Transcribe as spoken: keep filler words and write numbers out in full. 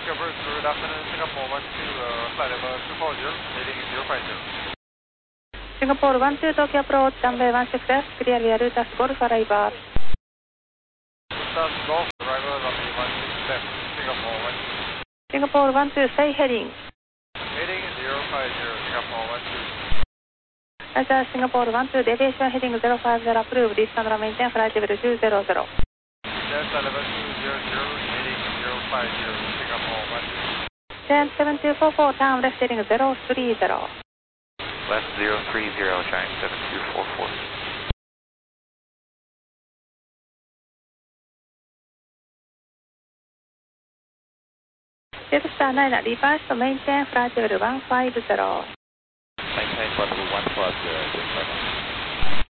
Discover, good afternoon, Singapore one two, uh, flight number two four zero, heading zero five zero. Singapore one two, Tokyo approach, runway one six left, clear via Rutas Golf arrival. Rutas Golf, arrival runway one six left, Singapore one two. Singapore one two, stay heading. Heading zero five zero, Singapore one two. Roger, Singapore one two, deviation heading zero five zero, approved, descend and maintain flight level two zero zero. Delta level two zero zero, heading zero five zero, Singapore one two. Then seven two four four, turn left heading zero three zero. Left zero three zero, China seven two four four. Jetstar nine, reverse to maintain flight level one five zero. Maintain flight level one five zero.